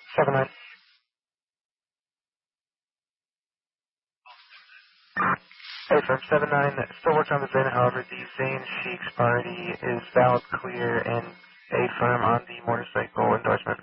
79. Hey, firm 79, still working on the VIN, however, the Zane Sheiks party is valid, clear, and a firm on the motorcycle endorsement.